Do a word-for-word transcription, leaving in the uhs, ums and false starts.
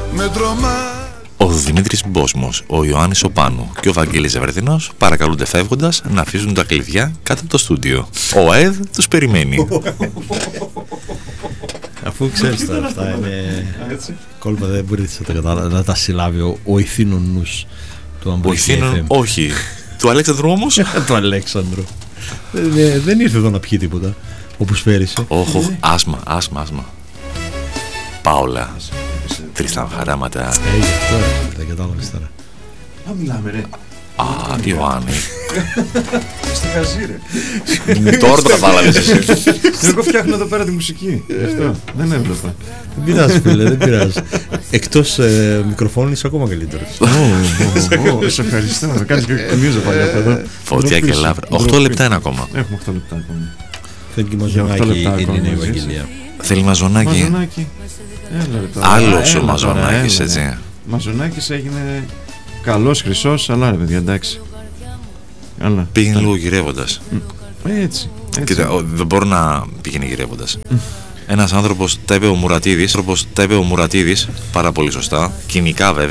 με τρομάζει. Ο Δημήτρης Μπόσμος, ο Ιωάννης Οπάνου και ο Βαγγέλης Ζεβρετινός παρακαλούνται φεύγοντας να αφήσουν τα κλειδιά κάτω από το στούντιο. Ο ΑΕΔ τους περιμένει. Αφού ξέρεις τώρα, αυτά είναι κόλπα, δεν μπορείτε να τα συλλάβει ο, ο ηθήνων νους του Αμπρίκη. Ο ηθήνων, όχι. Του Αλέξανδρου όμως. Του Αλέξανδρου. δεν, δεν ήρθε εδώ να πιει τίποτα, όπως πέρυσι. Όχι, όχι, άσμα, άσμα, άσμα. Πάολα. Τρίσταν χαράματα. Ε, γι' αυτό ρε, δεν κατάλαβες τώρα. Α, μιλάμε ρε. Α, Ιωάννη. Στη χαζί ρε. Τώρα το κατάλαβες εσύ. Εγώ φτιάχνω εδώ πέρα τη μουσική. Γι' αυτό δεν έβλεπα. Δεν πειράζει φίλε, δεν πειράζει. Εκτός ε, μικροφώνου είσαι ακόμα καλύτερος. Σε ευχαριστώ. Θα κάνεις και μιούζα παλιά από εδώ. Φωτιά και λάβρα. οκτώ λεπτά είναι ακόμα. Έχουμε οκτώ λεπτά ακόμα. Θέλει και μαζονάκι είναι η Ευαγγελία. Θέλει μαζονάκι. Άλλος ο Μαζονάκης, έτσι. Μαζονάκης έγινε καλός, χρυσός, αλλά ρε παιδιά, εντάξει. Αλλά. Πήγαινε λίγο γυρεύοντας. Έτσι. Κοίτα, δεν μπορώ να πήγαινε γυρεύοντας. Ένας άνθρωπος, τα είπε ο Μουρατίδης, άνθρωπος, τα είπε ο Μουρατίδης, πάρα πολύ σωστά, κοινικά βέβαια.